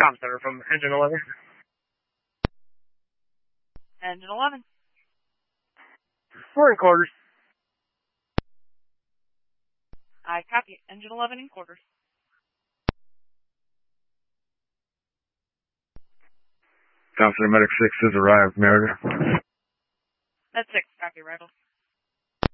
Com Center from Engine 11. Engine 11. We're in quarters. I copy. Engine 11 in quarters. Com Center Medic 6 has arrived, Meredith. That's 6. Copy, arrival.